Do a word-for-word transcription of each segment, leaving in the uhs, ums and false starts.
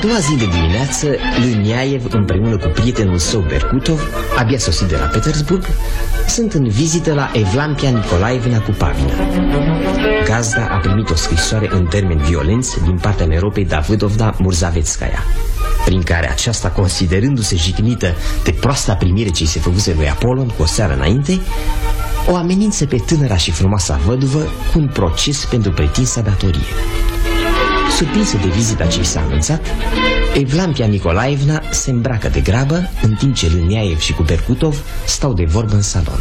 doua zi de dimineață, Lâniaev, împreună cu prietenul său Berkutov, abia sosit de la Petersburg, sunt în vizită la Evlampia Nicolaevna cu Pavina. Gazda a primit o scrisoare în termeni violenți din partea Neropei Davâdovna Murzavetskaya, prin care aceasta, considerându-se jignită de proasta primire ce-i se făcuse lui Apollon cu o seară înainte, o amenință pe tânăra și frumoasa văduvă cu un proces pentru pretinsa datorie. Surprinsă de vizita ce i s-a anunțat, Evlampia Nicolaevna se îmbracă de grabă, în timp ce Lâniaev și cu Berkutov stau de vorbă în salon.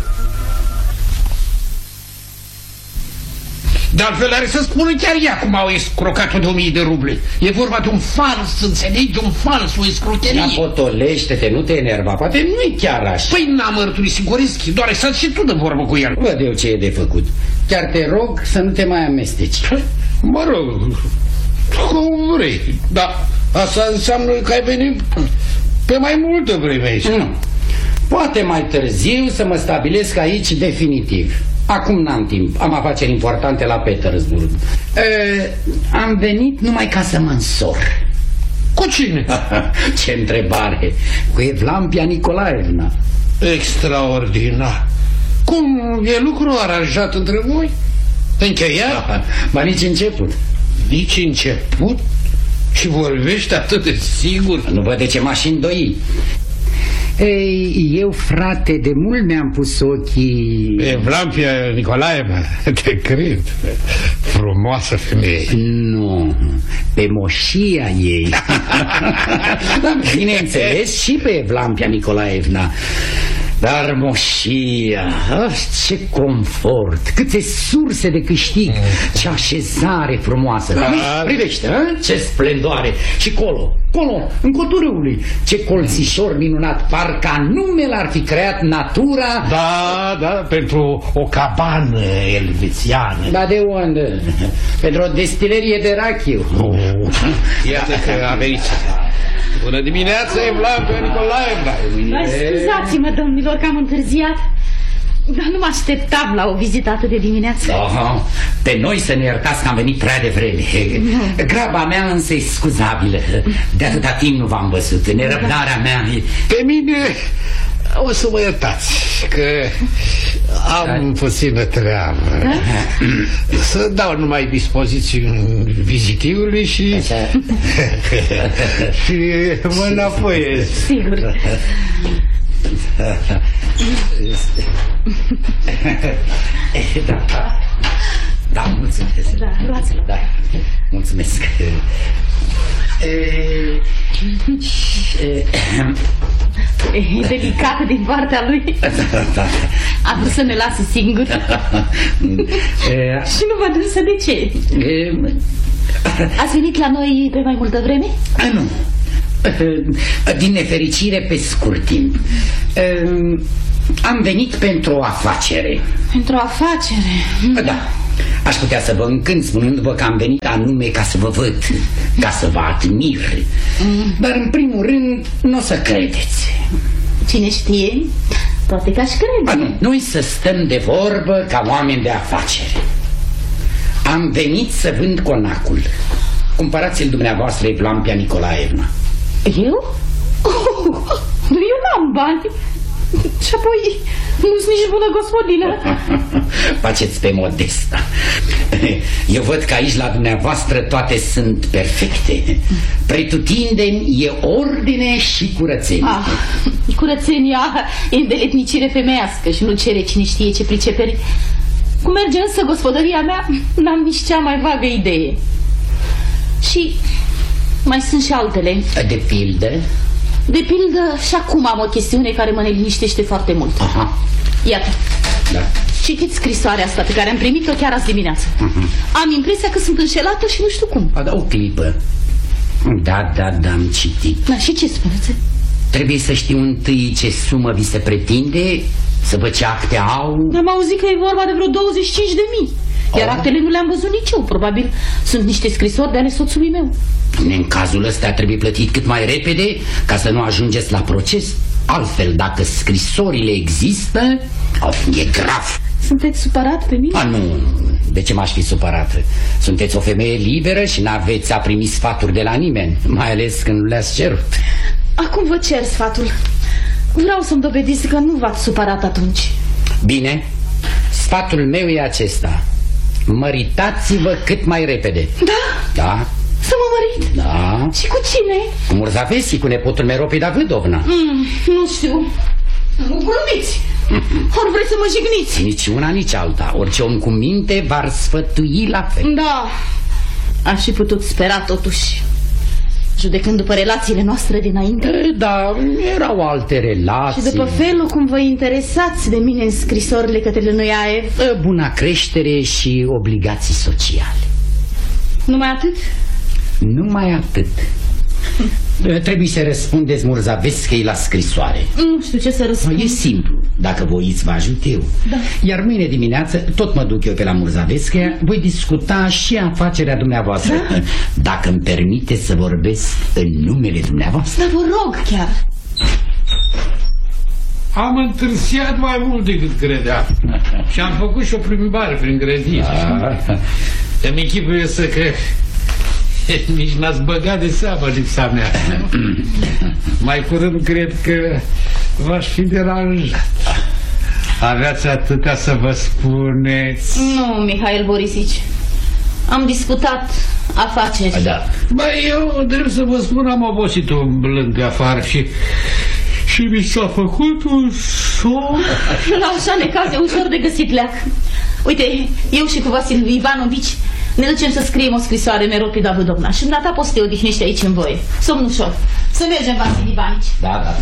De altfel are să spună chiar ea cum au escrocat-o de o mie de ruble. E vorba de un fals, înțelegi, un fals, o escrocherie. Ia potolește-te, nu te enerva, poate nu e chiar așa. Păi n-am mărturisit Goreschi, doar ai stat și tu de vorbă cu el. Văd eu ce e de făcut. Chiar te rog să nu te mai amesteci. Mă rog, cum vrei, dar asta înseamnă că ai venit pe mai multă vreme aici. Nu, poate mai târziu să mă stabilesc aici definitiv. Acum n-am timp, am afaceri importante la Petersburg. e, Am venit numai ca să mă însor. Cu cine? Ce întrebare! Cu Evlampia Nicolaevna. Extraordinar. Cum e lucru aranjat între voi? Încheiat? Ba nici început. Nici început? Și vorbești atât de sigur? Nu văd de ce m-aș îndoi. Ei, eu, frate, de mult mi-am pus ochii... Evlampia Nicolaevna, te cred. Frumoasă femeie. Nu, pe moșia ei. Da, bineînțeles, și pe Evlampia Nicolaevna. Dar moșia, ah, ce confort, câte surse de câștig, ce așezare frumoasă. Da. Privește, a? Ce splendoare. Și colo, colo, în cotul râului, ce colțișor minunat, parcă anume l-ar fi creat natura. Da, da, pentru o cabană elvețiană. Da, de unde? Pentru o destilerie de rachiu. Oh, iată că a venit. Bună dimineața, Evlampia Nicolaevna. Scuzați-mă, domnilor, că am întârziat, dar nu mă așteptam la o vizită atât de dimineață. Oh, pe noi să ne iertați că am venit prea devreme. Graba mea însă e scuzabilă. De atâta timp nu v-am văzut. Nerăbdarea mea e... Pe mine o să mă iertați, că am puțină treabă. Da? Să dau numai dispoziții vizitiului și și mă înapoiez. Sigur. Da, da, mulțumesc. Da, luați-l. Da, mulțumesc. E, e delicată din partea lui. A vrut să ne lasă singuri. Și nu văd însă de ce. Ați venit la noi pe mai multă vreme? Nu, din nefericire pe scurt timp. Am venit pentru o afacere. Pentru o afacere? Da. Aș putea să vă încânt spunându-vă că am venit anume ca să vă văd, ca să vă admir. mm. Dar în primul rând nu o să credeți. Cine știe, poate că aș crede. Nu, noi să stăm de vorbă ca oameni de afaceri. Am venit să vând conacul. Cumpărați-l dumneavoastră, Evlampia Nicolaevna. Eu? Oh, eu n-am bani. Și apoi nu-s nici bună gospodină. Faceți pe modesta. Eu văd că aici la dumneavoastră toate sunt perfecte. Pretutindeni e ordine și curățenie. Ah, curățenia e îndeletnicire femeiască și nu cere cine știe ce priceperi. Cum merge însă gospodăria mea, n-am nici cea mai vagă idee. Și mai sunt și altele. De pildă? De pildă, și acum am o chestiune care mă neliniștește foarte mult. Aha. Iată. Da. Citiți scrisoarea asta pe care am primit-o chiar azi dimineață. uh-huh. Am impresia că sunt înșelată și nu știu cum. A, da, o clipă. Da, da, da, am citit. Da, și ce spuneți? Trebuie să știu întâi ce sumă vi se pretinde, să văd ce acte au. Am auzit că e vorba de vreo douăzeci și cinci de mii. Iar actele nu le-am văzut nici eu. Probabil sunt niște scrisori de ale soțului meu. În cazul ăsta trebuie plătit cât mai repede, ca să nu ajungeți la proces. Altfel, dacă scrisorile există, e grav. Sunteți supărat pe mine? A, nu, de ce m-aș fi supărat? Sunteți o femeie liberă și n-aveți a primi sfaturi de la nimeni, mai ales când nu le-ați cerut. Acum vă cer sfatul. Vreau să-mi dovediți că nu v-ați supărat atunci. Bine, sfatul meu e acesta. Măritați-vă cât mai repede. Da? Da. Să mă mărit? Da. Și cu cine? Cu Murzaveschi, cu nepotul Merope Davidovna. Mm, nu știu. Glumiți. Ori vreți să mă jigniți? Nici una, nici alta. Orice om cu minte v-ar sfătui la fel. Da. Aș fi putut spera totuși, judecând după relațiile noastre dinainte. Da, erau alte relații. Și după felul cum vă interesați de mine în scrisorile către Lănuiaev. Buna creștere și obligații sociale. Numai atât? Numai atât. Trebuie să răspundeți Murzaveschi la scrisoare. Nu știu ce să răspund. E simplu, dacă voiți vă ajut eu. Da. Iar mâine dimineață tot mă duc eu pe la Murzaveschi. Voi discuta și afacerea dumneavoastră, da? Dacă îmi permiteți să vorbesc în numele dumneavoastră. Dar vă rog chiar. Am întârziat mai mult decât credeam. Și am făcut și o plimbare prin grădină. Da. Îmi închipuie să că nici n-ați băgat de seamă lipsa mea. Mai curând cred că v-aș fi deranjat. Aveați atâtea să vă spuneți. Nu, Mihail Borisici. Am discutat afaceri. Da. Băi, eu, drept să vă spun, am obosit umblând pe afară și... și mi s-a făcut un somn. La așa necaz e ușor de găsit leac. Uite, eu și cu Vasil Ivanovici ne ducem să scriem o scrisoare Merope Davidovna și dumneata poți să te odihnești aici în voie. Somn ușor. Să mergem, Vasil Ivanici. Da, da.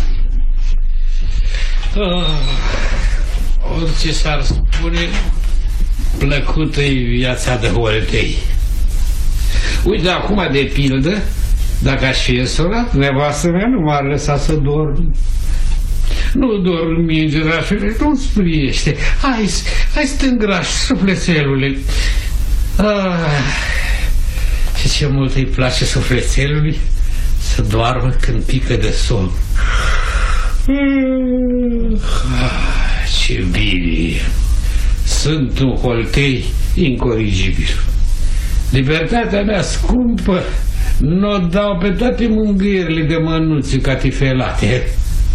Oh, orice s-ar spune, plăcută-i viața de Horetei. Uite, acum de pildă, dacă aș fi însurat, nevastă mea nu m-ar lăsa să dorm. Nu dorm mingerașule, nu-mi spriește. Hai, hai să te îngrași, sufletelule. Ah, și ce mult îi place sufletelului să doarmă când pică de somn. Ah, ce bine. Sunt un Holtei incorrigibil. Libertatea mea scumpă n-o dau pe toate mângâierile de mănuți catifelate.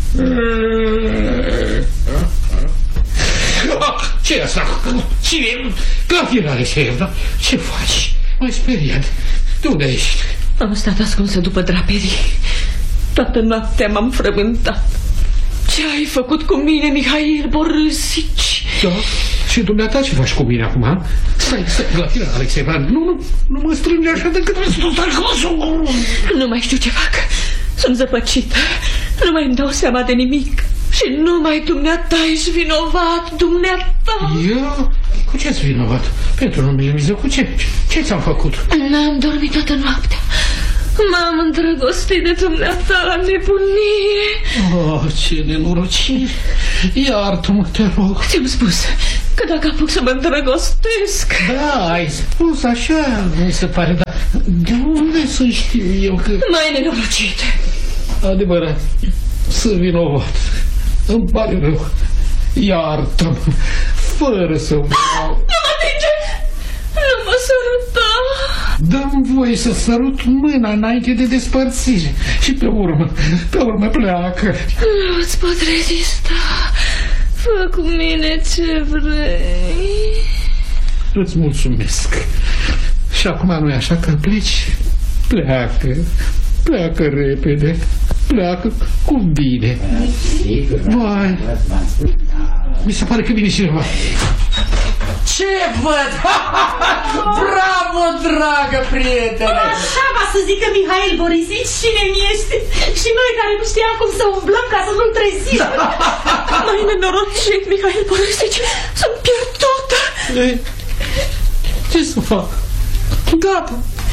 Ce e asta? Cine e? Glafira Alexeevna, ce faci? M-ai speriat. De unde ești? Am stat ascunsă după draperii. Toată noaptea m-am frământat. Ce ai făcut cu mine, Mihail Borisici? Da? Și dumneata ce faci cu mine acum? Stai, stai, Glafira Alexeevna, nu, nu, nu mă strânge așa decât să stai glasul. Nu mai știu ce fac. Sunt zăpăcită. Nu mai îmi dau seama de nimic. Și numai dumneata ești vinovat, dumneata. Eu? Cu ce-ți vinovat? Pentru numele Miză, cu ce? Ce ți-am făcut? N-am dormit toată noaptea. M-am îndrăgostit de dumneata la nebunie. Oh, ce nenorocire. Iartă-mă, te rog. Ți-am spus că dacă apuc să mă îndrăgostesc... Da, ai spus așa, mi se pare, dar de unde să știu eu că... Mai nenorocit. Adevărat, sunt vinovat. Îmi pare rău. Iartă-mă, fără să vreau. Nu mă atinge! Nu mă săruta! Dă-mi voie să sărut mâna înainte de despărțire. Și pe urmă, pe urmă pleacă. Nu îți pot rezista. Fă cu mine ce vrei. Îți mulțumesc. Și acum nu e așa că pleci? Pleacă. Pleacă repede. Pleacă cu bine. Vai, mi se pare că vine cineva. Ce văd? Bravo, dragă prietene! Așa va să zică Mihail Borisici cine-mi este. Și noi care nu știam cum să umblăm ca să nu-l trezim. Mai nenorocit, Mihail Borisici. Sunt pierdută. Ei, ce să fac? Gata.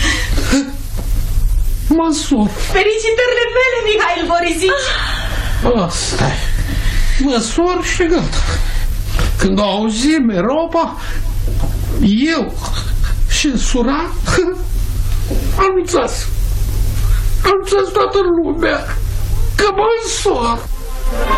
Mă însor. Felicitările mele, Mihail Borisici. Asta e. Mă însor și gata. Când au auzit Meropa, eu și însura, anunțați, anunțați toată lumea că mă însor.